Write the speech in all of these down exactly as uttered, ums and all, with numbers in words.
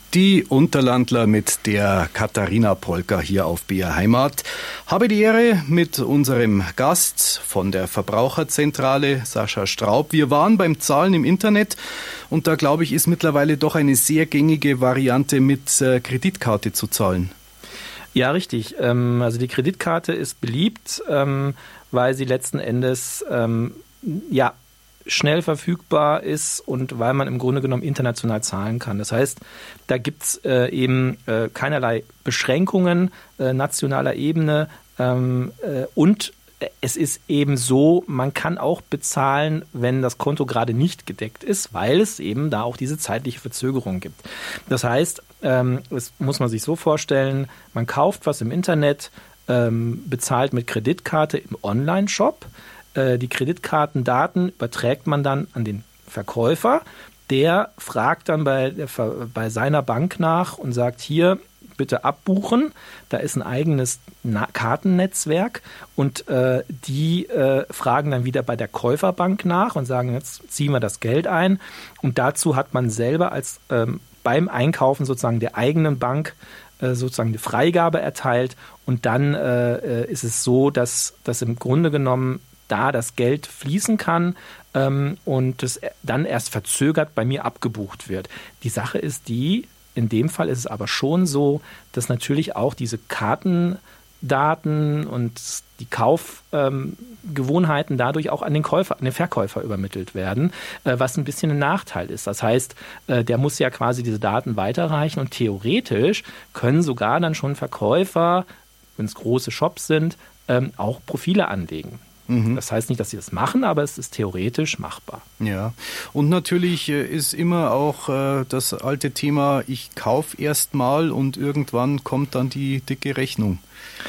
Die Unterlandler mit der Katharina Polka hier auf B R Heimat. Habe die Ehre mit unserem Gast von der Verbraucherzentrale, Sascha Straub. Wir waren beim Zahlen im Internet und da, glaube ich, ist mittlerweile doch eine sehr gängige Variante, mit äh, Kreditkarte zu zahlen. Ja, richtig. Ähm, also die Kreditkarte ist beliebt, ähm, weil sie letzten Endes ähm, ja schnell verfügbar ist und weil man im Grunde genommen international zahlen kann. Das heißt, da gibt es äh, eben äh, keinerlei Beschränkungen äh, nationaler Ebene ähm, äh, und es ist eben so, man kann auch bezahlen, wenn das Konto gerade nicht gedeckt ist, weil es eben da auch diese zeitliche Verzögerung gibt. Das heißt, ähm, das muss man sich so vorstellen, man kauft was im Internet, ähm, bezahlt mit Kreditkarte im Online-Shop. Die Kreditkartendaten überträgt man dann an den Verkäufer. Der fragt dann bei, der, bei seiner Bank nach und sagt, hier, bitte abbuchen. Da ist ein eigenes Na- Kartennetzwerk und äh, die äh, fragen dann wieder bei der Käuferbank nach und sagen, jetzt ziehen wir das Geld ein. Und dazu hat man selber als ähm, beim Einkaufen sozusagen der eigenen Bank äh, sozusagen eine Freigabe erteilt. Und dann äh, ist es so, dass das im Grunde genommen da das Geld fließen kann ähm, und es dann erst verzögert bei mir abgebucht wird. Die Sache ist die, in dem Fall ist es aber schon so, dass natürlich auch diese Kartendaten und die Kaufgewohnheiten ähm, dadurch auch an den Käufer, an den Verkäufer übermittelt werden, äh, was ein bisschen ein Nachteil ist. Das heißt, äh, der muss ja quasi diese Daten weiterreichen und theoretisch können sogar dann schon Verkäufer, wenn es große Shops sind, ähm, auch Profile anlegen. Das heißt nicht, dass sie das machen, aber es ist theoretisch machbar. Ja, und natürlich ist immer auch äh, das alte Thema, ich kaufe erst mal und irgendwann kommt dann die dicke Rechnung.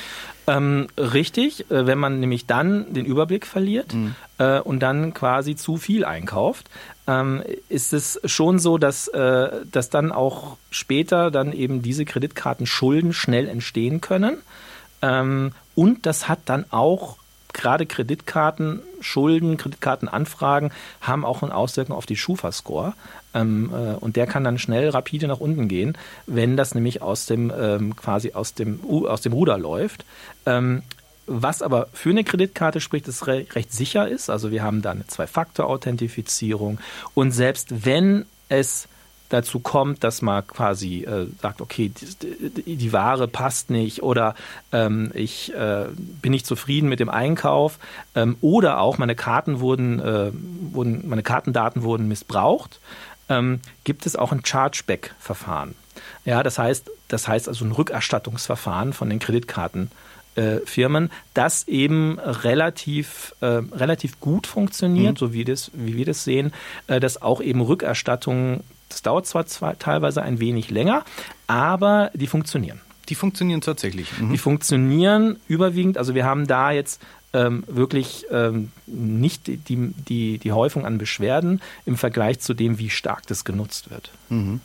Ähm, richtig, wenn man nämlich dann den Überblick verliert mhm. äh, und dann quasi zu viel einkauft, ähm, ist es schon so, dass, äh, dass dann auch später dann eben diese Kreditkartenschulden schnell entstehen können. Ähm, und das hat dann auch gerade Kreditkarten, Schulden, Kreditkartenanfragen haben auch eine Auswirkung auf die Schufa-Score. Ähm, äh, und der kann dann schnell rapide nach unten gehen, wenn das nämlich aus dem, ähm, quasi aus dem, aus dem Ruder läuft. Ähm, was aber für eine Kreditkarte spricht, ist re- recht sicher ist. Also wir haben da eine Zwei-Faktor-Authentifizierung. Und selbst wenn es dazu kommt, dass man quasi äh, sagt, okay, die, die Ware passt nicht oder ähm, ich äh, bin nicht zufrieden mit dem Einkauf ähm, oder auch meine Karten wurden, äh, wurden, meine Kartendaten wurden missbraucht, ähm, gibt es auch ein Chargeback-Verfahren. Ja, das heißt, das heißt also ein Rückerstattungsverfahren von den Kreditkarten. Firmen, das eben relativ, äh, relativ gut funktioniert, mhm. so wie, das, wie wir das sehen, äh, dass auch eben Rückerstattungen, das dauert zwar, zwar teilweise ein wenig länger, aber die funktionieren. Die funktionieren tatsächlich. Mhm. Die funktionieren überwiegend, also wir haben da jetzt ähm, wirklich ähm, nicht die, die, die Häufung an Beschwerden im Vergleich zu dem, wie stark das genutzt wird. Mhm.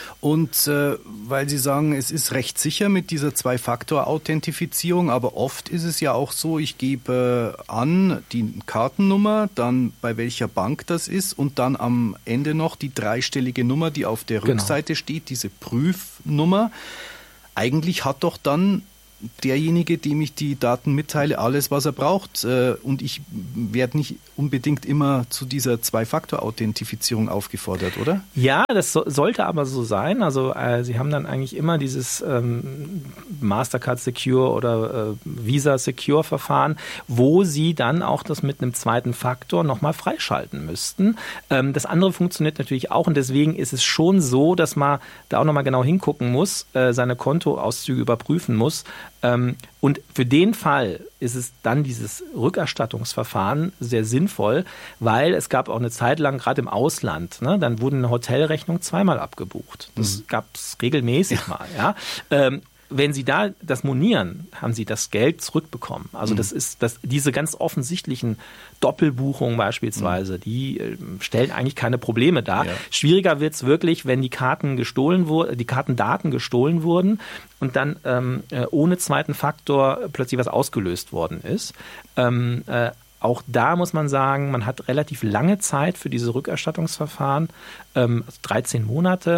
Und äh, weil Sie sagen, es ist recht sicher mit dieser Zwei-Faktor-Authentifizierung, aber oft ist es ja auch so, ich gebe äh, an die Kartennummer, dann bei welcher Bank das ist und dann am Ende noch die dreistellige Nummer, die auf der Genau. Rückseite steht, diese Prüfnummer. Eigentlich hat doch dann derjenige, dem ich die Daten mitteile, alles, was er braucht. Und ich werde nicht unbedingt immer zu dieser Zwei-Faktor-Authentifizierung aufgefordert, oder? Ja, das so, sollte aber so sein. Also äh, Sie haben dann eigentlich immer dieses ähm, Mastercard Secure oder äh, Visa Secure Verfahren, wo Sie dann auch das mit einem zweiten Faktor nochmal freischalten müssten. Ähm, das andere funktioniert natürlich auch und deswegen ist es schon so, dass man da auch nochmal genau hingucken muss, äh, seine Kontoauszüge überprüfen muss. Ähm, und für den Fall ist es dann dieses Rückerstattungsverfahren sehr sinnvoll, weil es gab auch eine Zeit lang, gerade im Ausland, ne, dann wurden eine Hotelrechnung zweimal abgebucht. Das mhm. gab es regelmäßig ja. mal. Ja. Ähm, wenn Sie da das monieren, haben Sie das Geld zurückbekommen. Also mhm. das ist das, diese ganz offensichtlichen Doppelbuchungen beispielsweise, mhm. die äh, stellen eigentlich keine Probleme dar. Ja. Schwieriger wird es wirklich, wenn die Karten gestohlen wurden, die Kartendaten gestohlen wurden und dann ähm, äh, ohne zweiten Faktor plötzlich was ausgelöst worden ist. Ähm, äh, Auch da muss man sagen, man hat relativ lange Zeit für diese Rückerstattungsverfahren, ähm, also dreizehn Monate.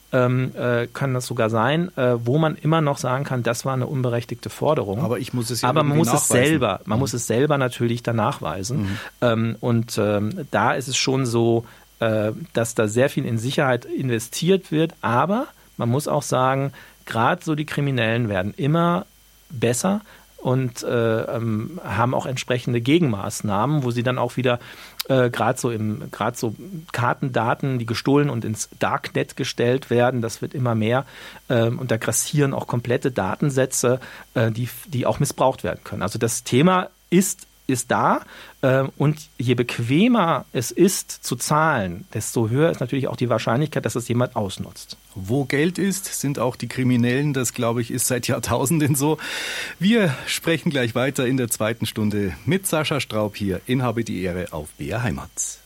ähm, äh, kann das sogar sein, äh, wo man immer noch sagen kann, das war eine unberechtigte Forderung. Aber ich muss es ja Aber man muss nachweisen. es selber, man mhm. muss es selber natürlich dann nachweisen. Mhm. Ähm, und ähm, da ist es schon so, äh, dass da sehr viel in Sicherheit investiert wird. Aber man muss auch sagen, gerade so die Kriminellen werden immer besser und äh, ähm, haben auch entsprechende Gegenmaßnahmen, wo sie dann auch wieder äh, gerade so im gerade so Kartendaten, die gestohlen und ins Darknet gestellt werden, das wird immer mehr ähm, und da grassieren auch komplette Datensätze, äh, die die auch missbraucht werden können. Also das Thema ist ist da äh, und je bequemer es ist zu zahlen, desto höher ist natürlich auch die Wahrscheinlichkeit, dass es jemand ausnutzt. Wo Geld ist, sind auch die Kriminellen. Das, glaube ich, ist seit Jahrtausenden so. Wir sprechen gleich weiter in der zweiten Stunde mit Sascha Straub hier in Habe die Ehre auf B R Heimat.